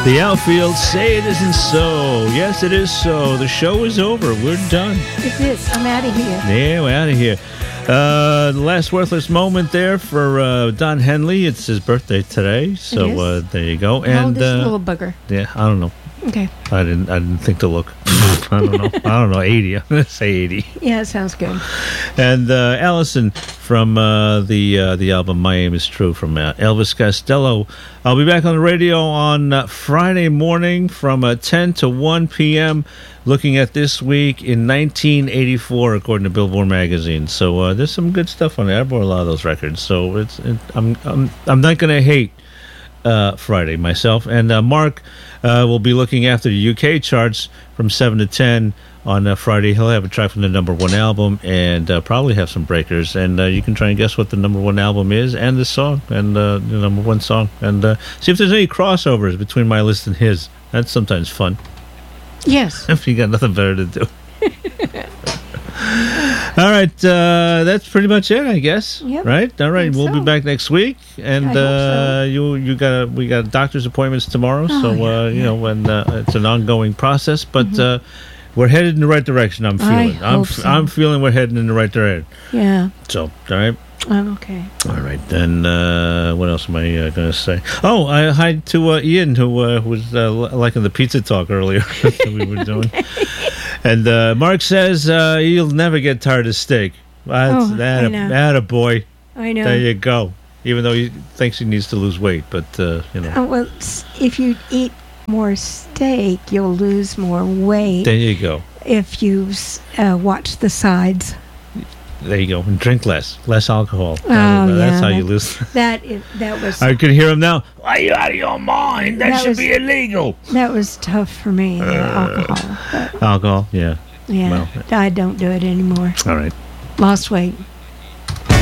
The outfield, say it isn't so. Yes, it is so. The show is over. We're done. It is. I'm out of here. Yeah, we're out of here. The last worthless moment there for Don Henley. It's his birthday today, so there you go. How old is the little bugger? Yeah, I don't know. Okay. I didn't think to look. I don't know. 80. I'm gonna say 80. Yeah, it sounds good. And Allison from the album My Aim Is True from Elvis Costello. I'll be back on the radio on Friday morning from 10 to 1 p.m. looking at this week in 1984 according to Billboard magazine. So there's some good stuff on there. I bought a lot of those records. So I'm not going to hate Friday myself. And Mark will be looking after the UK charts from 7 to 10 on Friday. He'll have a track from the number one album and probably have some breakers. And you can try and guess what the number one album is and the song and the number one song. And see if there's any crossovers between my list and his. That's sometimes fun. Yes. If you got nothing better to do. All right, that's pretty much it, I guess. Yep, right? All right, we'll be back next week, and we got doctor's appointments tomorrow, you know, when it's an ongoing process, but we're headed in the right direction. I'm feeling. I'm feeling we're heading in the right direction. Yeah. So, all right. I'm okay. All right, then. What else am I going to say? Oh, hi to Ian, who was liking the pizza talk earlier that we were doing. And Mark says you'll never get tired of steak. That boy. I know. There you go. Even though he thinks he needs to lose weight, but you know. Well, if you eat more steak, you'll lose more weight. There you go. If you watch the sides. There you go. And drink less alcohol. That's how you lose. That was. I could hear him now. Are you out of your mind? That should be illegal. That was tough for me. Alcohol. Alcohol, yeah. Yeah. Well, I don't do it anymore. All right. Lost weight.